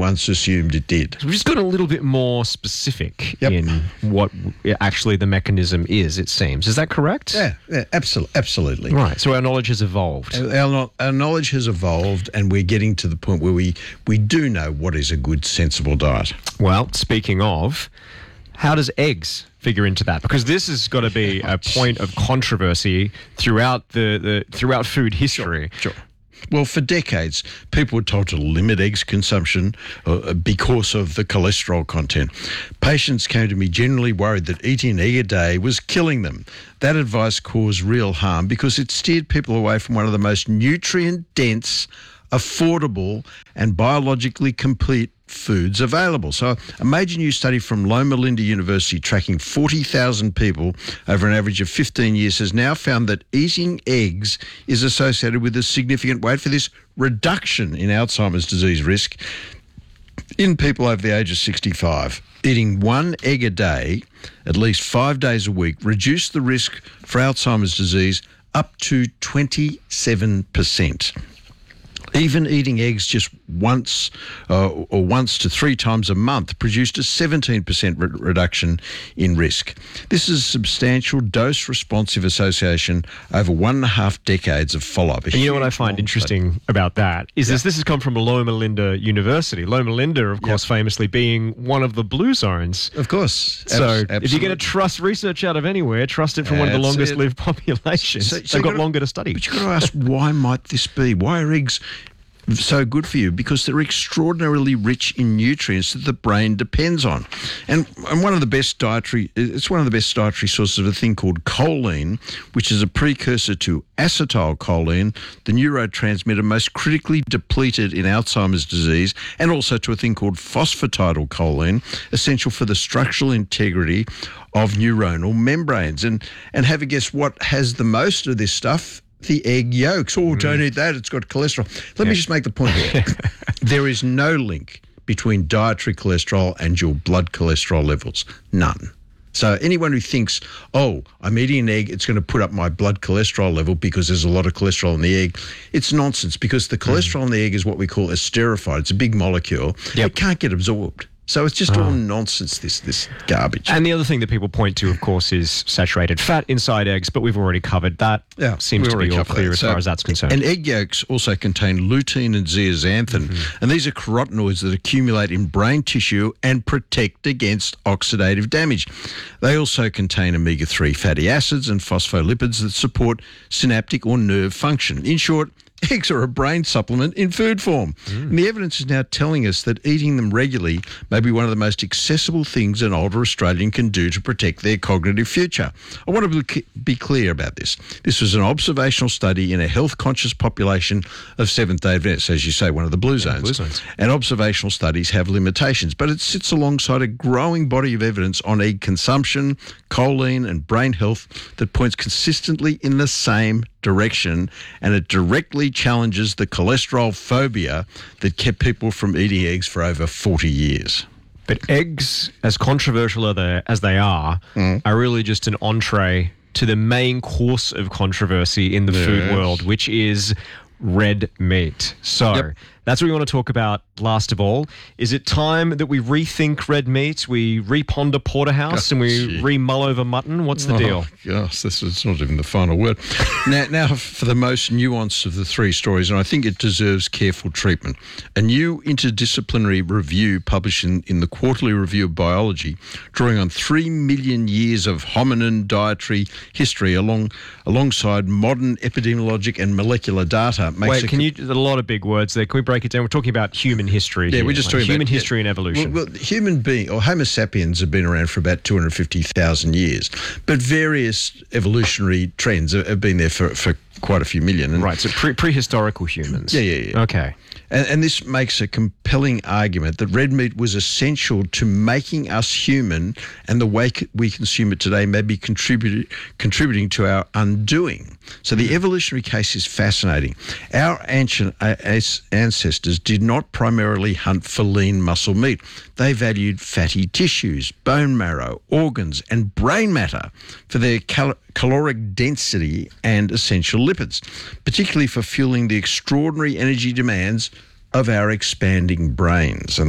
once assumed it did. We've just got a little bit more specific Yep. in what actually the mechanism is, it seems. Is that correct? Yeah, absolutely. Right. So our knowledge has evolved. Our knowledge has evolved, and we're getting to the point where we do know what is a good, sensible diet. Well, speaking of, how does eggs figure into that? Because this has got to be a point of controversy throughout throughout food history. Sure. Well, for decades, people were told to limit eggs consumption because of the cholesterol content. Patients came to me generally worried that eating an egg a day was killing them. That advice caused real harm because it steered people away from one of the most nutrient-dense, affordable, and biologically complete foods available. So a major new study from Loma Linda University tracking 40,000 people over an average of 15 years has now found that eating eggs is associated with a significant, wait for this, reduction in Alzheimer's disease risk in people over the age of 65. Eating one egg a day, at least 5 days a week, reduced the risk for Alzheimer's disease up to 27%. Even eating eggs just once or once to 3 times a month produced a 17% reduction in risk. This is a substantial dose-responsive association over 1.5 decades of follow-up. And you know what I find interesting about that is this has come from Loma Linda University. Loma Linda, of course, famously being one of the blue zones. Of course. So Absolutely. if you're going to trust research out of anywhere, trust it from one of the longest-lived populations. So They've got longer to study. But you've got to ask, why might this be? Why are eggs so good for you? Because they're extraordinarily rich in nutrients that the brain depends on. And one of the best dietary sources of a thing called choline, which is a precursor to acetylcholine, the neurotransmitter most critically depleted in Alzheimer's disease, and also to a thing called phosphatidylcholine, essential for the structural integrity of neuronal membranes. And have a guess what has the most of this stuff? The egg yolks. Oh, don't eat that. It's got cholesterol. Let me just make the point here. There is no link between dietary cholesterol and your blood cholesterol levels. None. So anyone who thinks, oh, I'm eating an egg, it's going to put up my blood cholesterol level because there's a lot of cholesterol in the egg, it's nonsense, because the cholesterol in the egg is what we call esterified. It's a big molecule. It can't get absorbed. So it's just all nonsense, this garbage. And the other thing that people point to, of course, is saturated fat inside eggs, but we've already covered that. Yeah, seems to be all clear as far as that's concerned. And egg yolks also contain lutein and zeaxanthin, and these are carotenoids that accumulate in brain tissue and protect against oxidative damage. They also contain omega-3 fatty acids and phospholipids that support synaptic or nerve function. In short, eggs are a brain supplement in food form. And the evidence is now telling us that eating them regularly may be one of the most accessible things an older Australian can do to protect their cognitive future. I want to be clear about this. This was an observational study in a health-conscious population of Seventh-day Adventists, as you say, one of the blue zones. And observational studies have limitations, but it sits alongside a growing body of evidence on egg consumption, choline and brain health that points consistently in the same direction, and it directly challenges the cholesterol phobia that kept people from eating eggs for over 40 years. But eggs, as controversial as they are really just an entree to the main course of controversy in the food world, which is red meat. So that's what we want to talk about last of all. Is it time that we rethink red meat, we reponder porterhouse, and we re-mull over mutton? What's the deal? Yes, this is not even the final word. Now, for the most nuanced of the three stories, and I think it deserves careful treatment. A new interdisciplinary review published in the Quarterly Review of Biology, drawing on 3 million years of hominin dietary history alongside modern epidemiologic and molecular data. A lot of big words there. Can we break it down? We're talking about human history. Yeah, here. we're just talking human about history and evolution. Well, human being or Homo sapiens have been around for about 250,000 years, but various evolutionary trends have been there for quite a few million. Right, so prehistorical humans. Yeah. Okay. And this makes a compelling argument that red meat was essential to making us human, and the way we consume it today may be contributing to our undoing. So the evolutionary case is fascinating. Our ancient ancestors did not primarily hunt for lean muscle meat. They valued fatty tissues, bone marrow, organs, and brain matter for their caloric density and essential lipids, particularly for fueling the extraordinary energy demands of our expanding brains. And